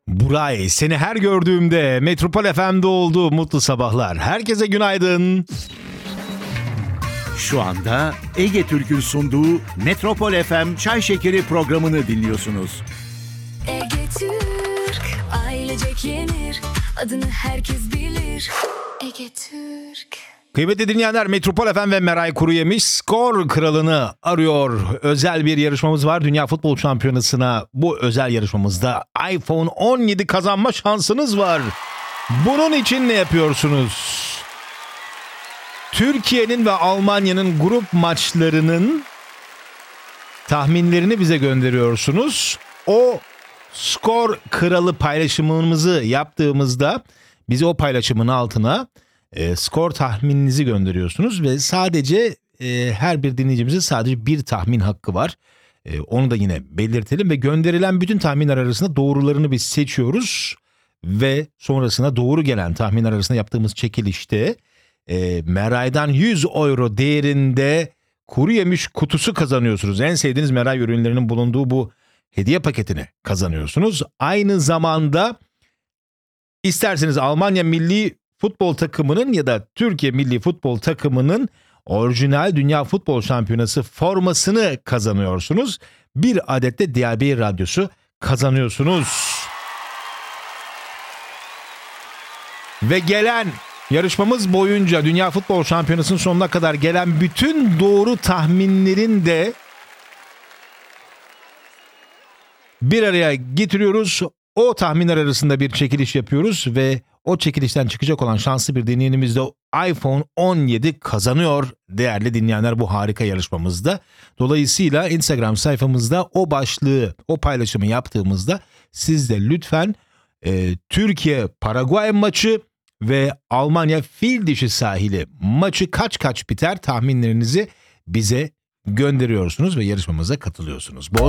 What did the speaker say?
Buray, seni her gördüğümde Metropol FM'de oldu. Mutlu sabahlar. Herkese günaydın. Şu anda Ege Türk'ün sunduğu Metropol FM Çay Şekeri programını dinliyorsunuz. Ege Türk, ailecek yenir, adını herkes bilir. Ege Türk. Kıymetli dinleyenler, Metropol FM ve Meray Kuruyemiş skor kralını arıyor. Özel bir yarışmamız var. Dünya Futbol Şampiyonası'na bu özel yarışmamızda iPhone 17 kazanma şansınız var. Bunun için ne yapıyorsunuz? Türkiye'nin ve Almanya'nın grup maçlarının tahminlerini bize gönderiyorsunuz. O skor kralı paylaşımımızı yaptığımızda bize o paylaşımın altına skor tahmininizi gönderiyorsunuz ve sadece her bir dinleyicimizin sadece bir tahmin hakkı var. Onu da yine belirtelim ve gönderilen bütün tahminler arasında doğrularını biz seçiyoruz ve sonrasında doğru gelen tahminler arasında yaptığımız çekilişte Meray'dan 100 euro değerinde kuru yemiş kutusu kazanıyorsunuz. En sevdiğiniz Meray ürünlerinin bulunduğu bu hediye paketini kazanıyorsunuz. Aynı zamanda isterseniz Almanya milli futbol takımının ya da Türkiye milli futbol takımının orijinal Dünya Futbol Şampiyonası formasını kazanıyorsunuz. Bir adet de DAB radyosu kazanıyorsunuz. Ve gelen yarışmamız boyunca Dünya Futbol Şampiyonası'nın sonuna kadar gelen bütün doğru tahminlerin de bir araya getiriyoruz. O tahminler arasında bir çekiliş yapıyoruz ve o çekilişten çıkacak olan şanslı bir dinleyenimiz de iPhone 17 kazanıyor değerli dinleyenler bu harika yarışmamızda. Dolayısıyla Instagram sayfamızda o başlığı, o paylaşımı yaptığımızda siz de lütfen Türkiye-Paraguay maçı ve Almanya fil dişi sahili maçı kaç biter tahminlerinizi bize gönderiyorsunuz ve yarışmamıza katılıyorsunuz.